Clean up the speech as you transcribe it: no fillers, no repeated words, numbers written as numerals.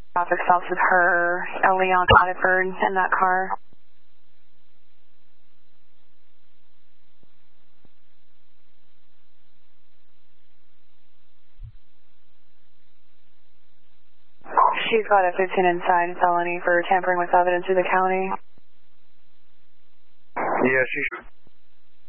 Traffic stops with her, Leon Cotterford in that car. She's got a 15 inside felony for tampering with evidence of the county. Yeah, she